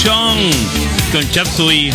Chong con Chop Suey.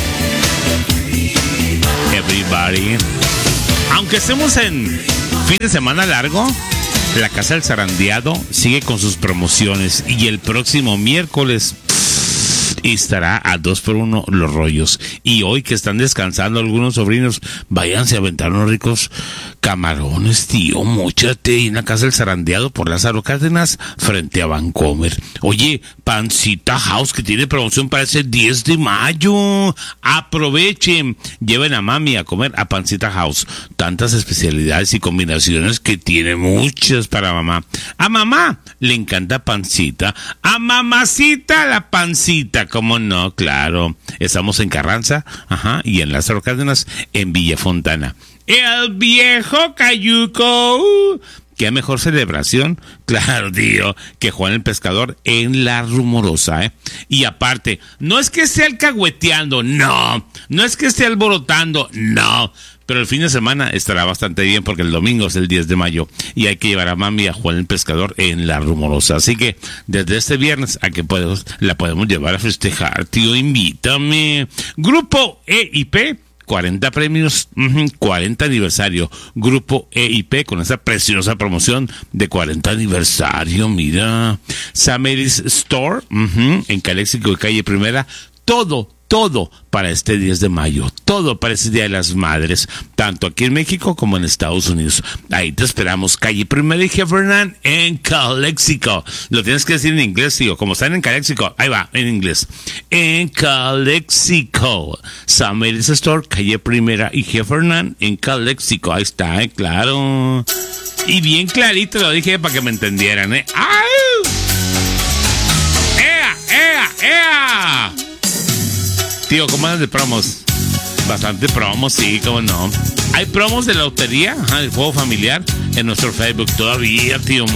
Everybody. Aunque estemos en fin de semana largo, la Casa del Zarandeado sigue con sus promociones y el próximo miércoles estará a 2x1 los rollos. Y hoy que están descansando algunos sobrinos, váyanse a aventar unos ricos camarones, tío, móchate ahí en la Casa del Zarandeado por Lázaro Cárdenas frente a Vancomer. Oye, Pancita House que tiene promoción para ese 10 de mayo. Aprovechen, lleven a mami a comer a Pancita House. Tantas especialidades y combinaciones que tiene, muchas para mamá. A mamá le encanta pancita, a mamacita la pancita, ¿cómo no? Claro, estamos en Carranza, y en Lázaro Cárdenas, en Villa Fontana. El viejo Cayuco. ¿Qué mejor celebración? Claro, tío, que Juan el Pescador en La Rumorosa, ¿eh? Y aparte, no es que esté alcahueteando, no es que esté alborotando, no. Pero el fin de semana estará bastante bien porque el domingo es el 10 de mayo y hay que llevar a mami a Juan el Pescador en La Rumorosa. Así que desde este viernes a que la podemos llevar a festejar, tío, invítame. Grupo EIP, 40 premios, 40 aniversario. Grupo EIP con esa preciosa promoción de 40 aniversario, mira. Samaris Store, en Caléxico y Calle Primera, todo para este 10 de mayo, todo para ese Día de las Madres, tanto aquí en México como en Estados Unidos. Ahí te esperamos, Calle Primera y Heffernan en Caléxico. Lo tienes que decir en inglés, tío, como están en Caléxico, ahí va, en inglés. En Caléxico, Samaris Store, Calle Primera y Heffernan en Caléxico. Ahí está, claro. Y bien clarito lo dije para que me entendieran, ¡Ay! ¡Ea! Tío, ¿cómo andas de promos? Bastante promos, sí, cómo no. Hay promos de la lotería, del juego familiar, en nuestro Facebook todavía, tío.